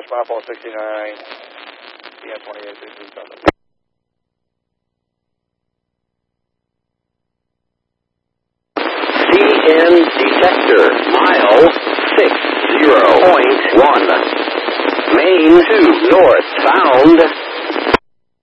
West Mile 469, CN 28337. CN detector, mile 60.1. Main 2 north, found